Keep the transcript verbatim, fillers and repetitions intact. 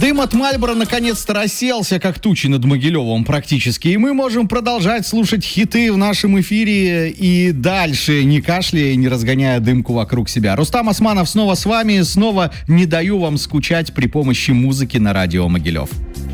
Дым от Мальборо наконец-то расселся, как тучи над Могилевым практически. И мы можем продолжать слушать хиты в нашем эфире и дальше, не кашляя и не разгоняя дымку вокруг себя. Рустам Османов снова с вами, снова не даю вам скучать при помощи музыки на радио Могилев.